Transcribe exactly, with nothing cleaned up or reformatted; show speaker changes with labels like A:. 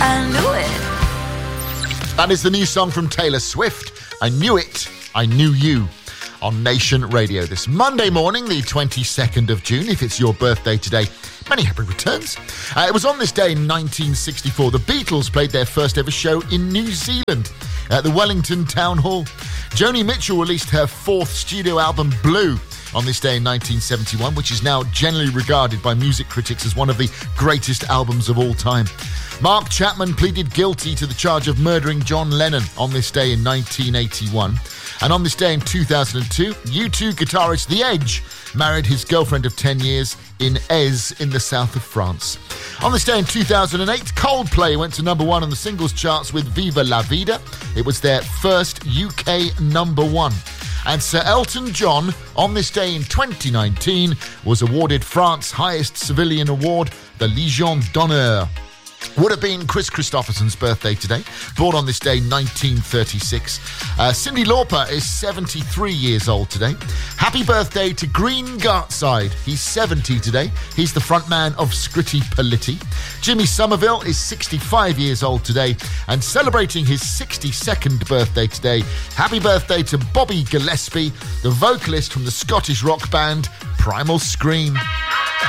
A: I knew it.
B: That is the new song from Taylor Swift. I knew it. I knew you. On Nation Radio this Monday morning, the twenty-second of June. If it's your birthday today, many happy returns. Uh, it was on this day in nineteen sixty-four. The Beatles played their first ever show in New Zealand at the Wellington Town Hall. Joni Mitchell released her fourth studio album, Blue, on this day in nineteen seventy-one, which is now generally regarded by music critics as one of the greatest albums of all time. Mark Chapman pleaded guilty to the charge of murdering John Lennon on this day in nineteen eighty-one. And on this day in two thousand two, U two guitarist The Edge married his girlfriend of ten years in Aix in the south of France. On this day in two thousand eight, Coldplay went to number one on the singles charts with Viva La Vida. It was their first U K number one. And Sir Elton John, on this day in twenty nineteen, was awarded France's highest civilian award, the Légion d'honneur. Would have been Chris Christopherson's birthday today, born on this day, nineteen thirty-six. Uh, Cyndi Lauper is seventy-three years old today. Happy birthday to Green Gartside. He's seventy today. He's the frontman of Scritti Politti. Jimmy Somerville is sixty-five years old today. And celebrating his sixty-second birthday today, happy birthday to Bobby Gillespie, the vocalist from the Scottish rock band Primal Scream.